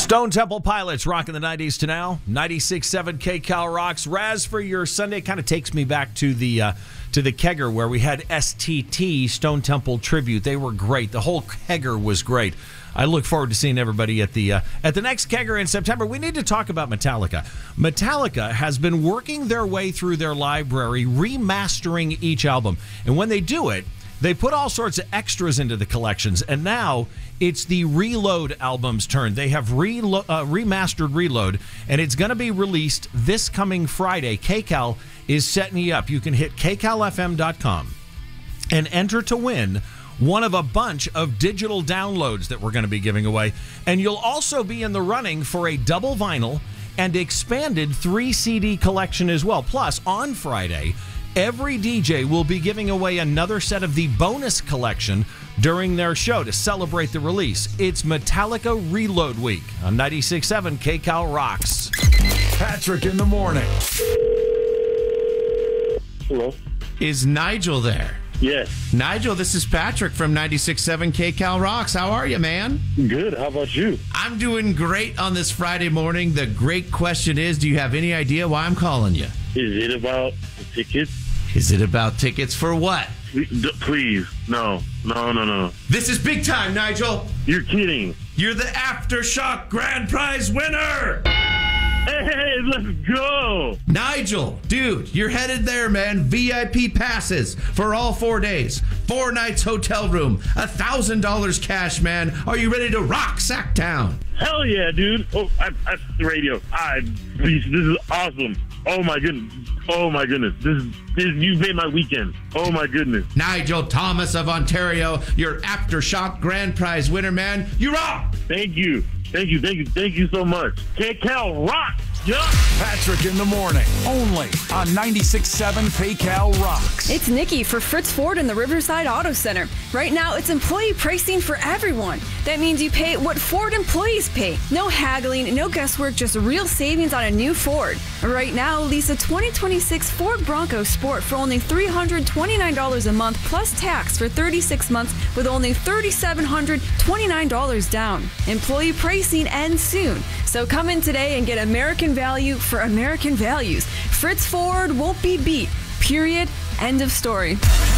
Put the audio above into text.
Stone Temple Pilots rocking the 90s to now. 96.7 KCal rocks. Raz, for your Sunday, kind of takes me back to the kegger where we had STT, Stone Temple Tribute. They were great. The whole kegger was great. I look forward to seeing everybody at the next kegger in September. We need to talk about Metallica. Metallica has been working their way through their library, remastering each album. And when they do it, they put all sorts of extras into the collections, and now it's the Reload album's turn. They have remastered Reload, and it's going to be released this coming Friday. KCal is setting you up. You can hit kcalfm.com and enter to win one of a bunch of digital downloads that we're going to be giving away. And you'll also be in the running for a double vinyl and expanded 3 CD collection as well. Plus, on Friday, every DJ will be giving away another set of the bonus collection during their show to celebrate the release. It's Metallica Reload Week on 96.7 KCal Rocks. Patrick in the morning. Hello. Is Nigel there? Yes. Nigel, this is Patrick from 96.7 KCal Rocks. How are you, man? Good. How about you? I'm doing great on this Friday morning. The great question is, do you have any idea why I'm calling you? Is it about the tickets? Is it about tickets for what? Please. No. This is big time, Nigel. You're kidding. You're the Aftershock Grand Prize winner. Hey, let's go. Nigel, dude, you're headed there, man. VIP passes for all 4 days. 4 nights hotel room. $1,000 cash, man. Are you ready to rock Sacktown? Hell yeah, dude. Oh, that's the radio. This is awesome. Oh my goodness. This you've made my weekend. Oh my goodness. Nigel Thomas of Ontario, your Aftershock Grand Prize winner, man. You rock. Thank you so much. KCal rock. Yeah. Patrick in the morning, only on 96.7 KCal Rocks. It's Nikki for Fritz Ford in the Riverside Auto Center. Right now, it's employee pricing for everyone. That means you pay what Ford employees pay. No haggling, no guesswork, just real savings on a new Ford. Right now, lease a 2026 Ford Bronco Sport for only $329 a month plus tax for 36 months with only $3,729 down. Employee pricing ends soon. So come in today and get American value for American values. Fritz Ford won't be beat. Period. End of story.